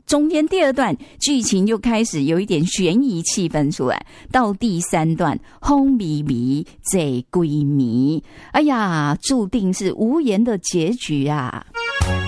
中间第二段剧情就开始有一点悬疑气氛出来，到第三段轰迷迷这鬼迷，哎呀，注定是无言的结局啊。